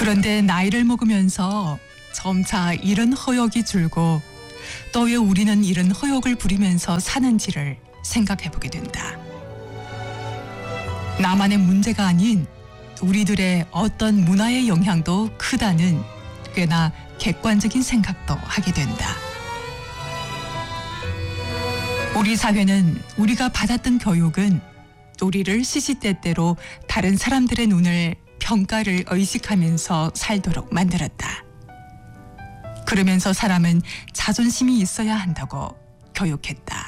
그런데 나이를 먹으면서 점차 이런 허욕이 줄고 또 왜 우리는 이런 허욕을 부리면서 사는지를 생각해보게 된다. 나만의 문제가 아닌 우리들의 어떤 문화의 영향도 크다는 꽤나 객관적인 생각도 하게 된다. 우리 사회는 우리가 받았던 교육은 우리를 시시때때로 다른 사람들의 눈을 평가를 의식하면서 살도록 만들었다. 그러면서 사람은 자존심이 있어야 한다고 교육했다.